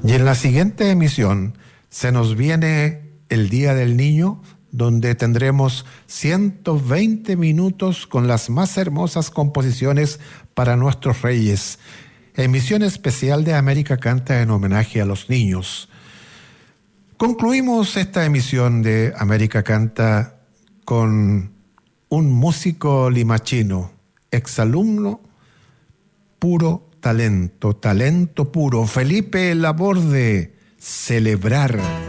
Y en la siguiente emisión se nos viene el Día del Niño, donde tendremos 120 minutos con las más hermosas composiciones para nuestros reyes. Emisión especial de América Canta en homenaje a los niños. Concluimos esta emisión de América Canta con un músico limachino, exalumno, puro talento, talento puro, Felipe Laborde, Celebrar.